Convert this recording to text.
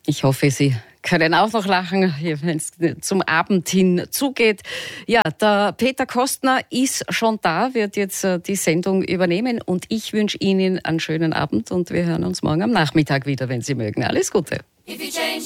Ich hoffe, Sie können auch noch lachen, wenn es zum Abend hin zugeht. Ja, der Peter Kostner ist schon da, wird jetzt die Sendung übernehmen und ich wünsche Ihnen einen schönen Abend und wir hören uns morgen am Nachmittag wieder, wenn Sie mögen. Alles Gute.